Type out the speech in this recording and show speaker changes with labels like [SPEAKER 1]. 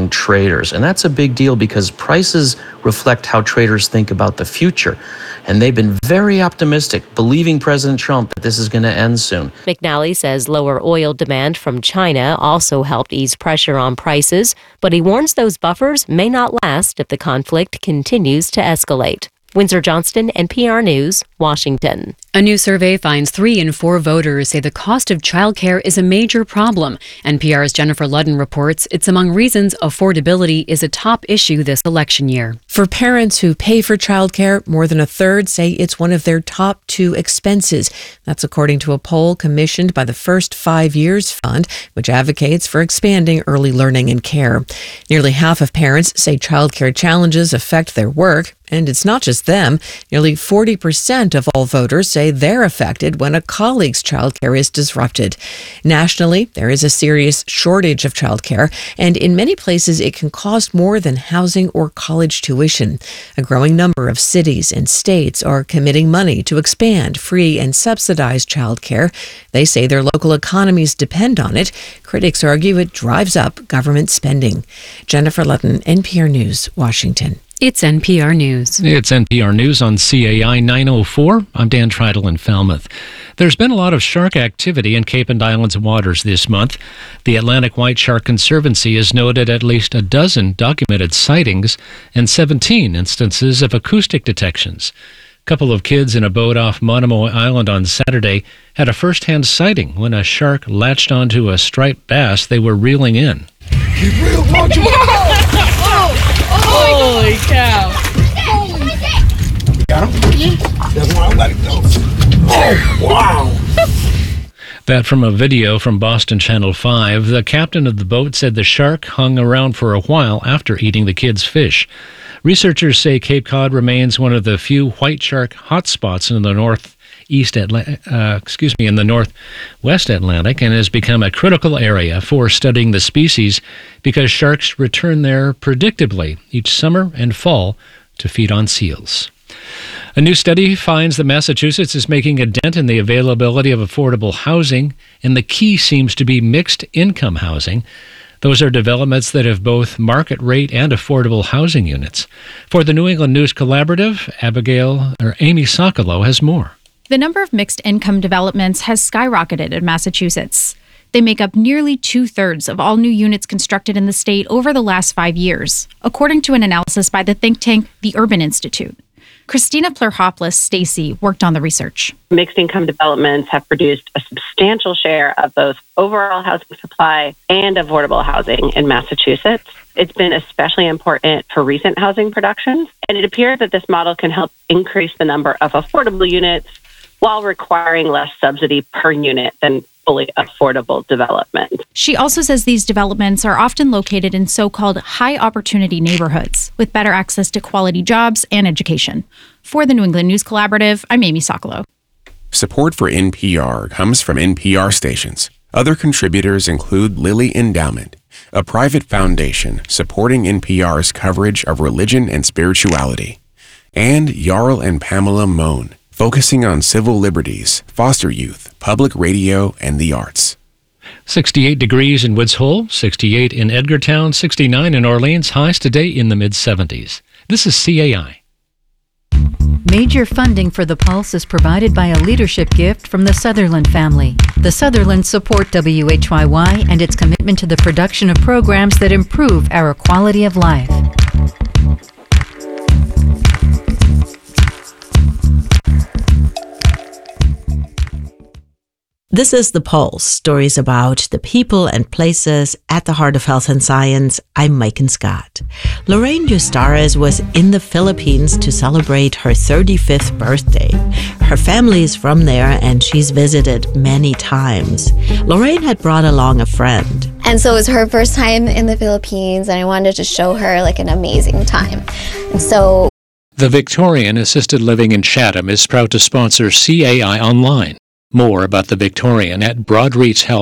[SPEAKER 1] among traders. And that's a big deal because prices reflect how traders think about the future. And they've been very optimistic, believing President Trump that this is going to end soon.
[SPEAKER 2] McNally says lower oil demand from China also helped ease pressure on prices, but he warns those buffers may not last if the conflict continues to escalate. Windsor Johnston, NPR News, Washington.
[SPEAKER 3] A new survey finds 3 in 4 voters say the cost of childcare is a major problem. NPR's Jennifer Ludden reports it's among reasons affordability is a top issue this election year.
[SPEAKER 4] For parents who pay for childcare, more than a third say it's one of their top 2 expenses. That's according to a poll commissioned by the First 5 Years Fund, which advocates for expanding early learning and care. Nearly half of parents say childcare challenges affect their work. And it's not just them. Nearly 40% of all voters say they're affected when a colleague's childcare is disrupted. Nationally, there is a serious shortage of childcare, and in many places it can cost more than housing or college tuition. A growing number of cities and states are committing money to expand free and subsidized childcare. They say their local economies depend on it. Critics argue it drives up government spending. Jennifer Ludden, NPR News, Washington.
[SPEAKER 3] It's NPR News.
[SPEAKER 5] It's NPR News on CAI 904. I'm Dan Tridle in Falmouth. There's been a lot of shark activity in Cape and Islands waters this month. The Atlantic White Shark Conservancy has noted at least a dozen documented sightings and 17 instances of acoustic detections. A couple of kids in a boat off Monomoy Island on Saturday had a first-hand sighting when a shark latched onto a striped bass they were reeling in.
[SPEAKER 6] Keep real, watch
[SPEAKER 7] Holy cow.
[SPEAKER 6] Got him? That's why I let it go. Oh, wow.
[SPEAKER 5] That from a video from Boston Channel 5. The captain of the boat said the shark hung around for a while after eating the kids' fish. Researchers say Cape Cod remains one of the few white shark hotspots in the in the northwest Atlantic, and has become a critical area for studying the species because sharks return there predictably each summer and fall to feed on seals. A new study finds that Massachusetts is making a dent in the availability of affordable housing, and the key seems to be mixed income housing. Those are developments that have both market rate and affordable housing units. For the New England News Collaborative, Amy Sokolow has more.
[SPEAKER 8] The number of mixed-income developments has skyrocketed in Massachusetts. They make up nearly 2/3 of all new units constructed in the state over the last 5 years, according to an analysis by the think tank, the Urban Institute. Christina Plerhopoulos-Stacey worked on the research.
[SPEAKER 9] Mixed-income developments have produced a substantial share of both overall housing supply and affordable housing in Massachusetts. It's been especially important for recent housing productions, and it appears that this model can help increase the number of affordable units while requiring less subsidy per unit than fully affordable development.
[SPEAKER 8] She also says these developments are often located in so-called high-opportunity neighborhoods with better access to quality jobs and education. For the New England News Collaborative, I'm Amy Sokolow.
[SPEAKER 10] Support for NPR comes from NPR stations. Other contributors include Lilly Endowment, a private foundation supporting NPR's coverage of religion and spirituality, and Jarl and Pamela Mohn, focusing on civil liberties, foster youth, public radio, and the arts.
[SPEAKER 5] 68 degrees in Woods Hole, 68 in Edgartown, 69 in Orleans, highs today in the mid-70s. This is CAI.
[SPEAKER 11] Major funding for The Pulse is provided by a leadership gift from the Sutherland family. The Sutherlands support WHYY and its commitment to the production of programs that improve our quality of life.
[SPEAKER 12] This is The Pulse, stories about the people and places at the heart of health and science. I'm Maiken Scott. Lorraine Justares was in the Philippines to celebrate her 35th birthday. Her family is from there and she's visited many times. Lorraine had brought along a friend.
[SPEAKER 13] And so it was her first time in the Philippines and I wanted to show her like an amazing time. And so
[SPEAKER 5] The Victorian Assisted Living in Chatham is proud to sponsor CAI Online. More about the Victorian at Broadreach Health.